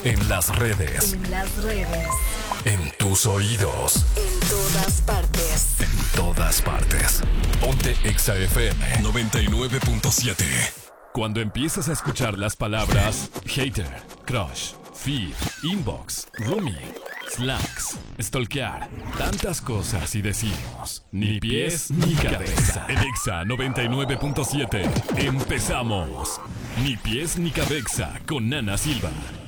En las redes. En las redes. En tus oídos. En todas partes. En todas partes. Ponte Exa FM 99.7. Cuando empiezas a escuchar las palabras hater, crush, feed, inbox, roomie, slacks, stalkear, tantas cosas y decimos ni pies ni cabeza. En Exa 99.7 empezamos. Ni pies ni cabeza con Nana Silva.